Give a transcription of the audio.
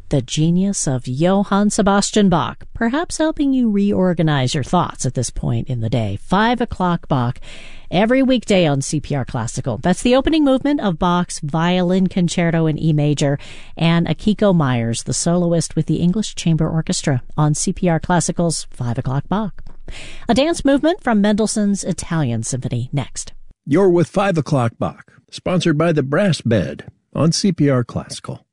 the genius of Johann Sebastian Bach, perhaps helping you reorganize your thoughts at this point in the day. 5 o'clock Bach, every weekday on CPR Classical. That's the opening movement of Bach's Violin Concerto in E major, and Akiko Myers, the soloist with the English Chamber Orchestra, on CPR Classical's 5 o'clock Bach. A dance movement from Mendelssohn's Italian Symphony next. You're with 5 o'clock Bach, sponsored by the Brass Bed on CPR Classical.